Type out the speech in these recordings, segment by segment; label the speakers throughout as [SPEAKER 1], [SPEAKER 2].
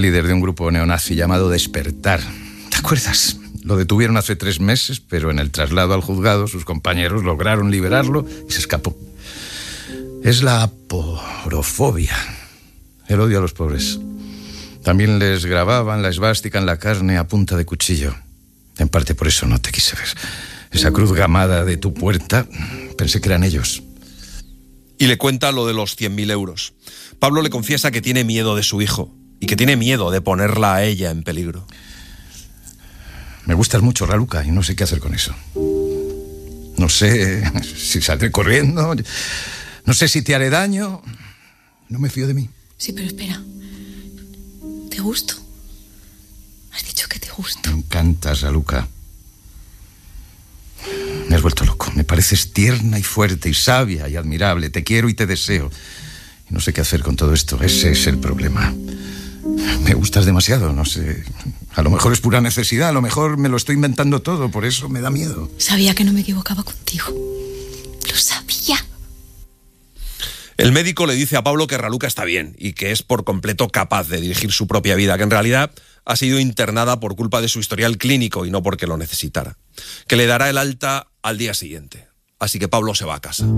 [SPEAKER 1] líder de un grupo neonazi llamado Despertar. ¿Te acuerdas? Lo detuvieron hace 3 meses, pero en el traslado al juzgado sus compañeros lograron liberarlo y se escapó. Es la aporofobia, el odio a los pobres. También les grababan la esvástica en la carne a punta de cuchillo. En parte por eso no te quise ver. Esa cruz gamada de tu puerta, pensé que eran ellos.
[SPEAKER 2] Y le cuenta lo de los 100.000 euros. Pablo le confiesa que tiene miedo de su hijo y que tiene miedo de ponerla a ella en peligro.
[SPEAKER 1] Me gustas mucho, Raluca, y no sé qué hacer con eso. No sé si saldré corriendo, no sé si te haré daño. No me fío de mí.
[SPEAKER 3] Sí, pero espera. ¿Te gusto? Has dicho que te gusto.
[SPEAKER 1] Me encantas, Raluca. Me has vuelto loco. Me pareces tierna y fuerte y sabia y admirable. Te quiero y te deseo. Y no sé qué hacer con todo esto. Ese es el problema. Me gustas demasiado, no sé. A lo mejor es pura necesidad, a lo mejor me lo estoy inventando todo, por eso me da miedo.
[SPEAKER 3] Sabía que no me equivocaba contigo. Lo sabía.
[SPEAKER 2] El médico le dice a Pablo que Raluca está bien y que es por completo capaz de dirigir su propia vida, que en realidad ha sido internada por culpa de su historial clínico y no porque lo necesitara. Que le dará el alta al día siguiente. Así que Pablo se va a casa.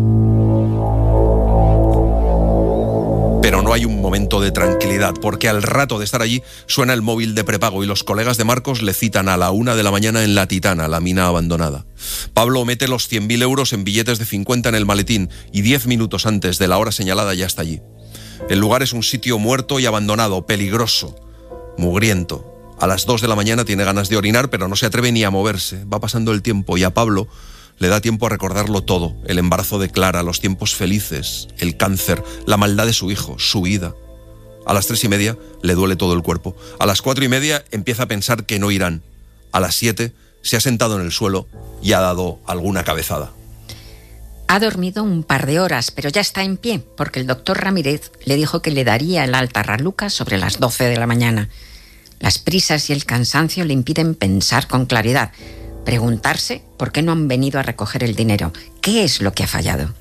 [SPEAKER 2] Pero no hay un momento de tranquilidad, porque al rato de estar allí suena el móvil de prepago y los colegas de Marcos le citan a la 1 de la mañana en La Titana, la mina abandonada. Pablo mete los 100.000 euros en billetes de 50 en el maletín y 10 minutos antes de la hora señalada ya está allí. El lugar es un sitio muerto y abandonado, peligroso, mugriento. A las 2 de la mañana tiene ganas de orinar, pero no se atreve ni a moverse. Va pasando el tiempo y a Pablo le da tiempo a recordarlo todo: el embarazo de Clara, los tiempos felices, el cáncer, la maldad de su hijo, su vida. A las 3:30 le duele todo el cuerpo. A las 4:30 empieza a pensar que no irán. A las 7 se ha sentado en el suelo y ha dado alguna cabezada.
[SPEAKER 4] Ha dormido un par de horas, pero ya está en pie, porque el doctor Ramírez le dijo que le daría el alta a Raluca sobre las 12 de la mañana. Las prisas y el cansancio le impiden pensar con claridad, preguntarse por qué no han venido a recoger el dinero. ¿Qué es lo que ha fallado?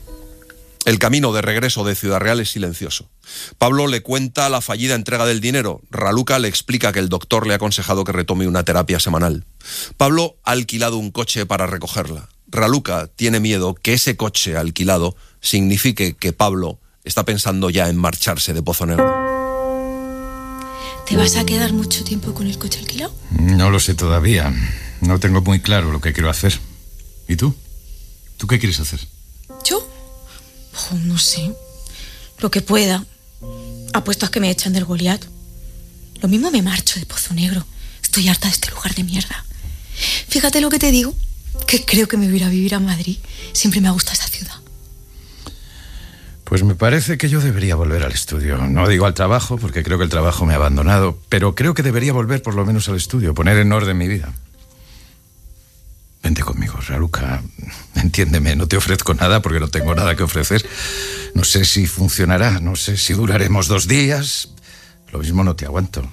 [SPEAKER 2] El camino de regreso de Ciudad Real es silencioso. Pablo le cuenta la fallida entrega del dinero. Raluca le explica que el doctor le ha aconsejado que retome una terapia semanal. Pablo ha alquilado un coche para recogerla. Raluca tiene miedo que ese coche alquilado signifique que Pablo está pensando ya en marcharse de Pozo Negro.
[SPEAKER 3] ¿Te vas a quedar mucho tiempo con el coche alquilado?
[SPEAKER 1] No lo sé todavía. No tengo muy claro lo que quiero hacer. ¿Y tú? ¿Tú qué quieres hacer?
[SPEAKER 3] ¿Yo? Oh, no sé. Lo que pueda. Apuesto a que me echan del Goliat. Lo mismo me marcho de Pozo Negro. Estoy harta de este lugar de mierda. Fíjate lo que te digo, que creo que me voy a ir a vivir a Madrid. Siempre me ha gustado esta ciudad.
[SPEAKER 1] Pues me parece que yo debería volver al estudio. No digo al trabajo, porque creo que el trabajo me ha abandonado, pero creo que debería volver por lo menos al estudio, poner en orden mi vida. Vente conmigo, Raluca. Entiéndeme, no te ofrezco nada porque no tengo nada que ofrecer. No sé si funcionará, no sé si duraremos 2 días. Lo mismo no te aguanto.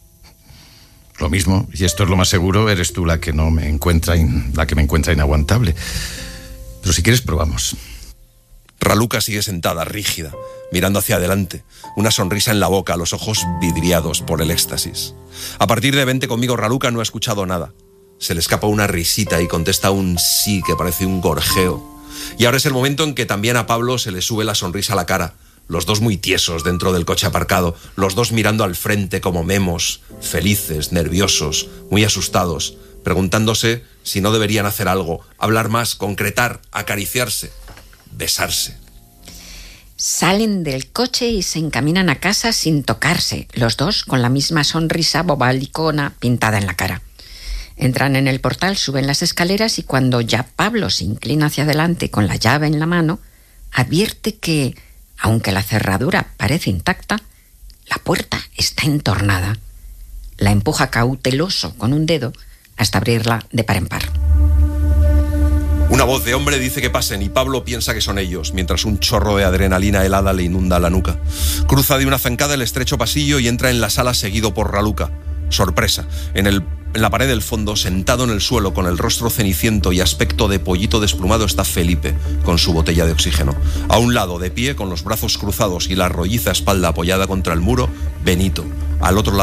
[SPEAKER 1] Lo mismo, y esto es lo más seguro, eres tú la que me encuentra inaguantable. Pero si quieres, probamos.
[SPEAKER 2] Raluca sigue sentada, rígida, mirando hacia adelante, una sonrisa en la boca, los ojos vidriados por el éxtasis. A partir de Vente conmigo, Raluca no ha escuchado nada. Se le escapa una risita y contesta un sí que parece un gorjeo. Y ahora es el momento en que también a Pablo se le sube la sonrisa a la cara. Los dos muy tiesos dentro del coche aparcado, los dos mirando al frente como memos, felices, nerviosos, muy asustados, preguntándose si no deberían hacer algo, hablar más, concretar, acariciarse, besarse.
[SPEAKER 4] Salen del coche y se encaminan a casa sin tocarse, los dos con la misma sonrisa bobalicona pintada en la cara. Entran en el portal, suben las escaleras y cuando ya Pablo se inclina hacia adelante con la llave en la mano, advierte que, aunque la cerradura parece intacta, la puerta está entornada. La empuja cauteloso con un dedo hasta abrirla de par en par.
[SPEAKER 2] Una voz de hombre dice que pasen y Pablo piensa que son ellos, mientras un chorro de adrenalina helada le inunda la nuca. Cruza de una zancada el estrecho pasillo y entra en la sala seguido por Raluca. Sorpresa. En el la pared del fondo, sentado en el suelo con el rostro ceniciento y aspecto de pollito desplumado, está Felipe con su botella de oxígeno. A un lado, de pie, con los brazos cruzados y la rolliza espalda apoyada contra el muro, Benito. Al otro lado